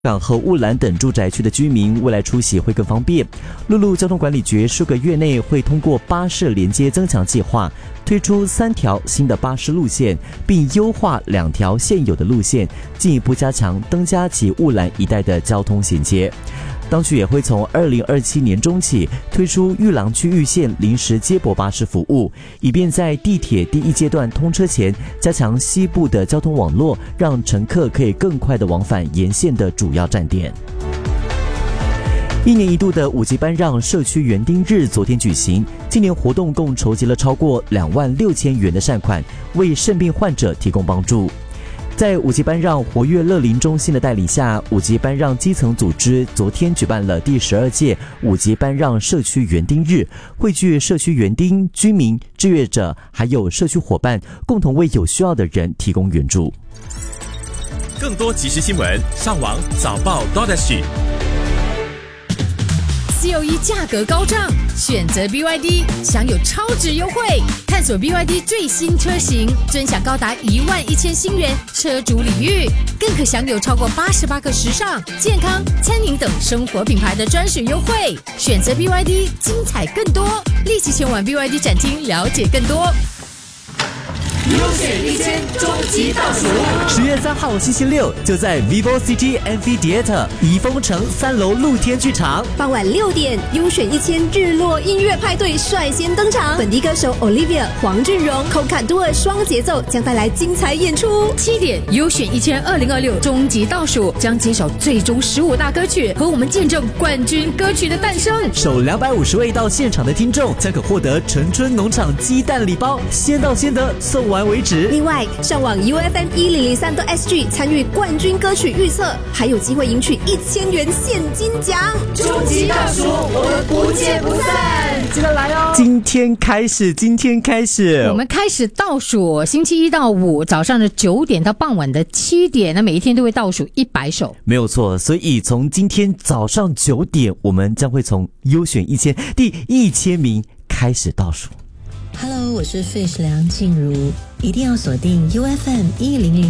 港和雾兰等住宅区的居民未来出行会更方便。陆路交通管理局数个月内会通过巴士连接增强计划，推出3条新的巴士路线，并优化2条现有的路线，进一步加强登嘉及雾兰一带的交通衔接。当局也会从2027年中起推出玉廊区域线临时接驳巴士服务，以便在地铁第1阶段通车前加强西部的交通网络，让乘客可以更快地往返沿线的主要站点。1年1度的5级班让社区园丁日昨天举行，今年活动共筹集了超过26000元的善款，为肾病患者提供帮助。在5级班让活跃乐龄中心的带领下，5级班让基层组织昨天举办了第12届5级班让社区园丁日，汇聚社区园丁、居民、志愿者还有社区伙伴，共同为有需要的人提供援助。 更多即时新闻，上网早报 .COE 价格高涨，选择 BYD 享有超值优惠，探索 BYD 最新车型，尊享高达11000新元车主礼遇，更可享有超过88个时尚、健康、餐饮等生活品牌的专属优惠。选择 BYD， 精彩更多，立即前往 BYD 展厅了解更多。 优选1000终极倒数 ，10月3号星期六，就在 Vivo City Amphitheatre 怡丰城3楼露天剧场， 傍晚6点，优选1000日落音乐派对率先登场，本地歌手 Olivia、黄俊荣、Coca Duo 双节奏将带来精彩演出。 7点，优选1000 2026终极倒数将揭晓最终15大歌曲，和我们见证冠军歌曲的诞生。 首250位到现场的听众将可获得陈春农场鸡蛋礼包，先到先得，送完为止。 另外，上网 UFM1003.SG 参与冠军歌曲预测，还有机会赢取1000元现金奖。 终极倒数，我们不见不散，记得来哦！ 今天开始， 我们开始倒数，星期1到5早上的9点到傍晚的7点，那每一天都会倒数100首， 没有错。所以从今天早上9点，我们将会从优选1000第1000名开始倒数。 Hello， 我是 Fish 梁静茹，一定要锁定 UFM1006